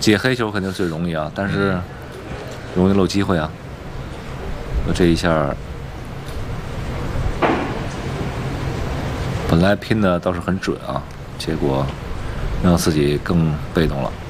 接黑球肯定最容易啊，但是容易漏机会啊。我这一下本来拼的倒是很准啊，结果让自己更被动了。